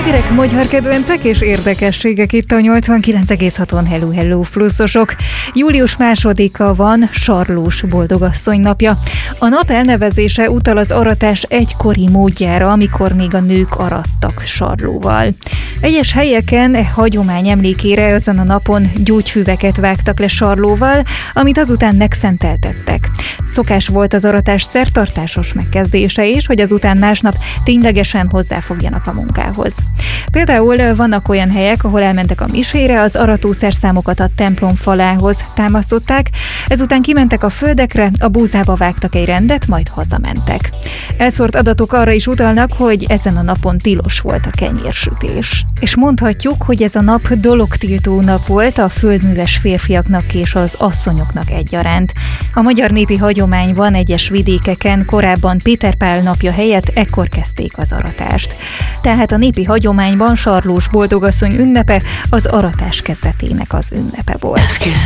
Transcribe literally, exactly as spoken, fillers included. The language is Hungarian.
Hírek, magyar kedvencek és érdekességek itt a nyolcvankilenc egész haton. Hello, hello, pluszosok. Július másodika van, Sarlós boldogasszony napja. A nap elnevezése utal az aratás egykori módjára, amikor még a nők arattak sarlóval. Egyes helyeken e hagyomány emlékére ezen a napon gyógyfüveket vágtak le sarlóval, amit azután megszenteltettek. Szokás volt az aratás szertartásos megkezdése is, hogy azután másnap ténylegesen hozzáfogjanak a munkához. Például vannak olyan helyek, ahol elmentek a misére, az aratószerszámokat a templom falához támasztották, ezután kimentek a földekre, a búzába vágtak egy rendet, majd hazamentek. Elszórt adatok arra is utalnak, hogy ezen a napon tilos volt a kenyérsütés. És mondhatjuk, hogy ez a nap dologtiltó nap volt a földműves férfiaknak és az asszonyoknak egyaránt. A magyar népi hagyományban egyes vidékeken korábban Péter Pál napja helyett ekkor kezdték az aratást. Tehát a népi hagyományban Sarlós boldogasszony ünnepe az aratás kezdetének az ünnepe volt.